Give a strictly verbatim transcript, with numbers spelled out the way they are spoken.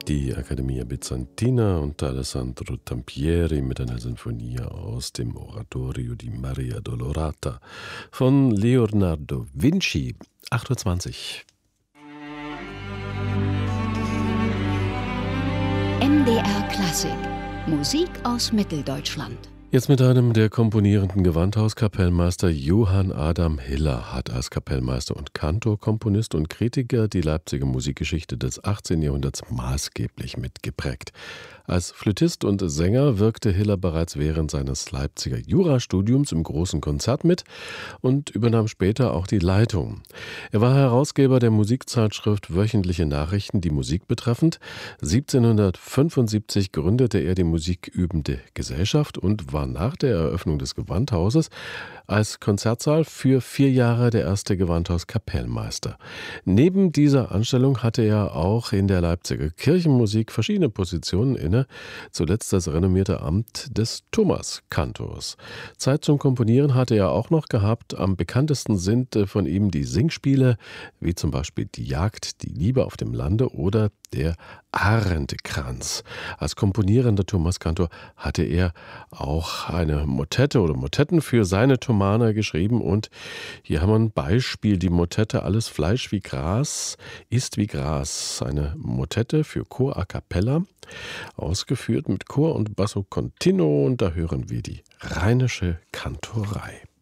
Die Accademia Bizantina unter Alessandro Tampieri mit einer Sinfonie aus dem Oratorio di Maria Dolorata von Leonardo Vinci. acht Uhr zwanzig. M D R Klassik. Musik aus Mitteldeutschland. Jetzt mit einem der komponierenden Gewandhauskapellmeister. Johann Adam Hiller hat als Kapellmeister und Kantor, Komponist und Kritiker die Leipziger Musikgeschichte des achtzehnten Jahrhunderts maßgeblich mitgeprägt. Als Flötist und Sänger wirkte Hiller bereits während seines Leipziger Jurastudiums im Großen Konzert mit und übernahm später auch die Leitung. Er war Herausgeber der Musikzeitschrift Wöchentliche Nachrichten, die Musik betreffend. siebzehnhundertfünfundsiebzig gründete er die Musikübende Gesellschaft und war nach der Eröffnung des Gewandhauses als Konzertsaal für vier Jahre der erste Gewandhauskapellmeister. Neben dieser Anstellung hatte er auch in der Leipziger Kirchenmusik verschiedene Positionen inne, zuletzt das renommierte Amt des Thomaskantors. Zeit zum Komponieren hatte er auch noch gehabt. Am bekanntesten sind von ihm die Singspiele, wie zum Beispiel Die Jagd, Die Liebe auf dem Lande oder der Arendtkranz. Als komponierender Thomaskantor hatte er auch eine Motette oder Motetten für seine Thomaner geschrieben und hier haben wir ein Beispiel, die Motette Alles Fleisch wie Gras ist wie Gras. Eine Motette für Chor a cappella, ausgeführt mit Chor und Basso continuo und da hören wir die Rheinische Kantorei.